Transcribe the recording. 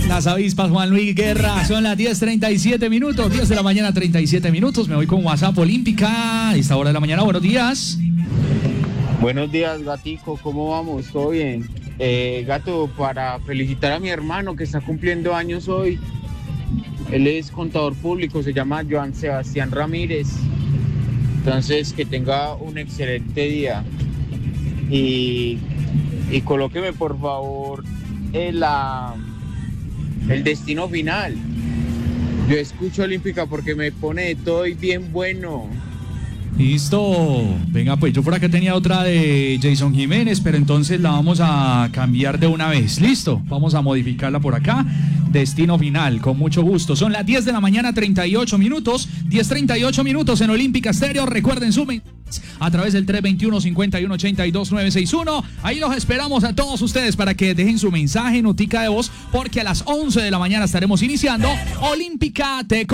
Las avispas, Juan Luis Guerra. Son las 10:37 minutos. 10 de la mañana, 37 minutos. Me voy con WhatsApp Olímpica. A esta hora de la mañana, buenos días. Buenos días, Gatico. ¿Cómo vamos? ¿Todo bien? Gato, para felicitar a mi hermano que está cumpliendo años hoy. Él es contador público, se llama Joan Sebastián Ramírez. Entonces, que tenga un excelente día. Y colóqueme, por favor, el destino final. Yo escucho Olímpica porque me pone de todo y bien bueno. Listo. Venga, pues yo por acá tenía otra de Jason Jiménez, pero entonces la vamos a cambiar de una vez. Listo. Vamos a modificarla por acá. Destino final, con mucho gusto. Son las 10 de la mañana, 38 minutos. 10:38 minutos en Olímpica Estéreo. Recuerden, sumen a través del 321-5182-961. Ahí los esperamos a todos ustedes para que dejen su mensaje, notica de voz, porque a las 11 de la mañana estaremos iniciando Olímpica Te